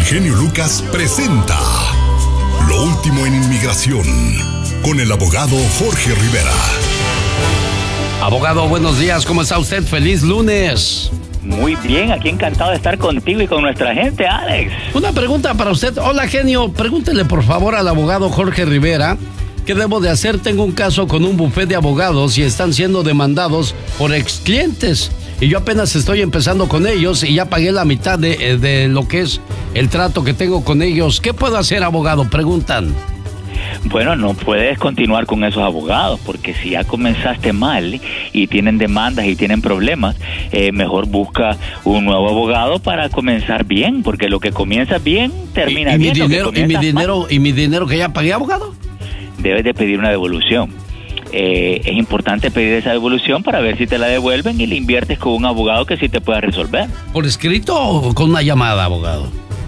genio Lucas presenta Lo último en inmigración con el abogado Jorge Rivera. Abogado, buenos días, ¿cómo está usted? ¡Feliz lunes! Muy bien, aquí encantado de estar contigo y con nuestra gente, Alex. Una pregunta para usted. Hola, genio, pregúntele por favor al abogado Jorge Rivera ¿qué debo de hacer? Tengo un caso con un bufete de abogados y están siendo demandados por ex clientes. Y yo apenas estoy empezando con ellos y ya pagué la mitad de lo que es el trato que tengo con ellos. ¿Qué puedo hacer, abogado? Preguntan. Bueno, no puedes continuar con esos abogados, porque si ya comenzaste mal y tienen demandas y tienen problemas, mejor busca un nuevo abogado para comenzar bien, porque lo que comienza bien, termina bien. ¿Y mi dinero que ya pagué, abogado? Debes de pedir una devolución. Es importante pedir esa devolución para ver si te la devuelven y le inviertes con un abogado que sí te pueda resolver. ¿Por escrito o con una llamada, abogado?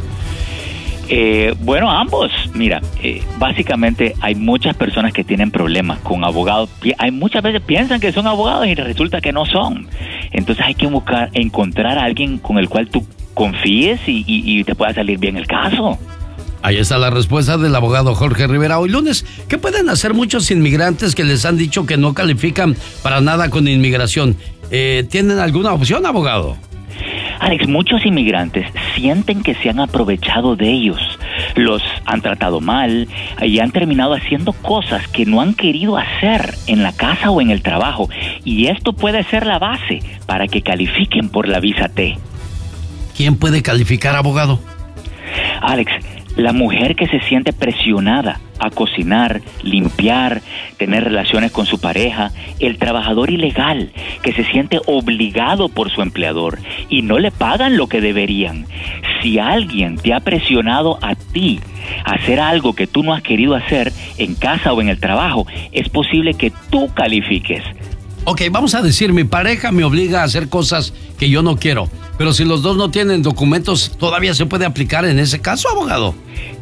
Bueno, ambos. Mira, básicamente hay muchas personas que tienen problemas con abogados. Hay muchas veces piensan que son abogados y resulta que no son. Entonces hay que encontrar a alguien con el cual tú confíes y te pueda salir bien el caso. Ahí está la respuesta del abogado Jorge Rivera. Hoy lunes, ¿qué pueden hacer muchos inmigrantes que les han dicho que no califican para nada con inmigración? ¿Tienen alguna opción, abogado? Alex, muchos inmigrantes sienten que se han aprovechado de ellos, los han tratado mal y han terminado haciendo cosas que no han querido hacer en la casa o en el trabajo. Y esto puede ser la base para que califiquen por la visa T. ¿Quién puede calificar, abogado? Alex, la mujer que se siente presionada a cocinar, limpiar, tener relaciones con su pareja, el trabajador ilegal que se siente obligado por su empleador y no le pagan lo que deberían. Si alguien te ha presionado a ti a hacer algo que tú no has querido hacer en casa o en el trabajo, es posible que tú califiques. Ok, vamos a decir, mi pareja me obliga a hacer cosas que yo no quiero. Pero si los dos no tienen documentos, ¿todavía se puede aplicar en ese caso, abogado?